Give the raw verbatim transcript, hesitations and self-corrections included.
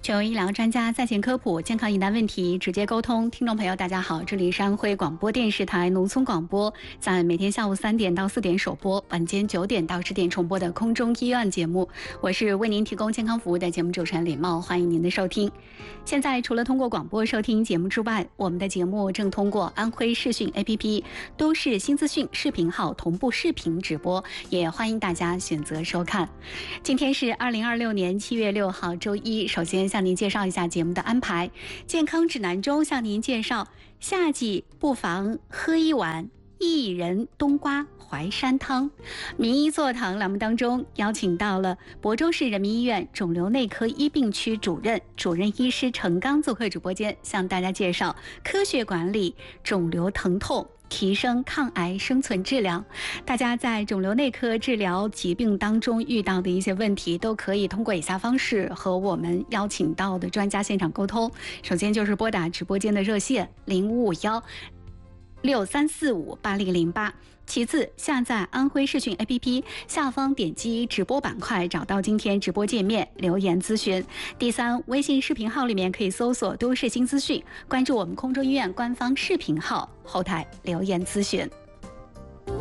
权威医疗专家在线科普健康疑难问题直接沟通。听众朋友大家好，这里是安徽广播电视台农村广播，在每天下午三点到四点首播，晚间九点到十点重播的空中医院节目，我是为您提供健康服务的节目主持人李茂，欢迎您的收听。现在除了通过广播收听节目之外，我们的节目正通过安徽视讯 A P P 都市新资讯视频号同步视频直播，也欢迎大家选择收看。今天是二零二六年七月六号周一，首先向您介绍一下节目的安排。健康指南中向您介绍，夏季不妨喝一碗薏仁冬瓜淮山汤。名医座谈栏目当中邀请到了亳州市人民医院肿瘤内科一病区主任主任医师程刚做客直播间，向大家介绍科学管理肿瘤疼痛，提升抗癌生存质量。大家在肿瘤内科治疗疾病当中遇到的一些问题，都可以通过以下方式和我们邀请到的专家现场沟通。首先就是拨打直播间的热线零五五幺六三四五八零零八。其次，下载安徽视讯 A P P， 下方点击直播板块，找到今天直播界面，留言咨询。第三，微信视频号里面可以搜索都市新资讯，关注我们空中医院官方视频号，后台留言咨询。